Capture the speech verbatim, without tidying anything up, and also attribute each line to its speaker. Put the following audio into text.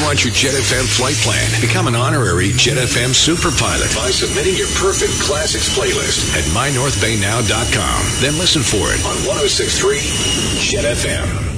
Speaker 1: want your Jet F M flight plan? Become an honorary Jet F M super pilot by submitting your perfect classics playlist at my north bay now dot com. Then listen for it on one oh six point three Jet F M.